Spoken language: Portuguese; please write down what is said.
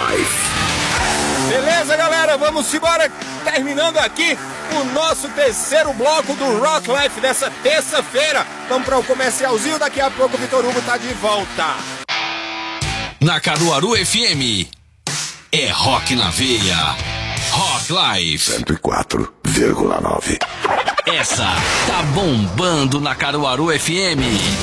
Life. Beleza, galera, vamos embora. Terminando aqui o nosso terceiro bloco do Rock Life dessa terça-feira. Vamos para um comercialzinho, daqui a pouco o Vitor Hugo tá de volta. Na Caruaru FM, é rock na veia. Rock Life 104,9. Essa tá bombando na Caruaru FM.